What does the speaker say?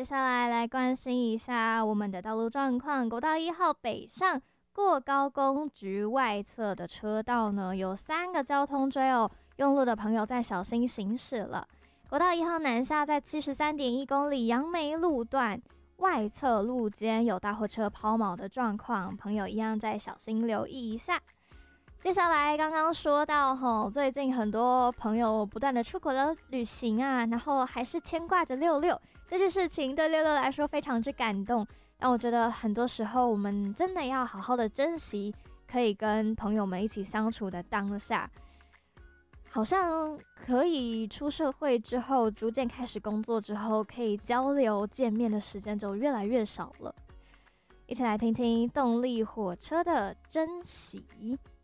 下来关心一下我们的道路状况。国道1号北上过高工局外侧的车道呢，有3个交通锥哦，用路的朋友再小心行驶了。国道1号南下在73.1公里杨梅路段外侧路肩有大货车抛锚的状况，朋友一样再小心留意一下。接下来刚刚说到最近很多朋友不断的出国的旅行啊，然后还是牵挂着66这件事情，对66来说非常之感动。但我觉得很多时候我们真的要好好的珍惜可以跟朋友们一起相处的当下。好像可以出社会之后，逐渐开始工作之后，可以交流见面的时间就越来越少了。一起来听听动力火车的珍惜。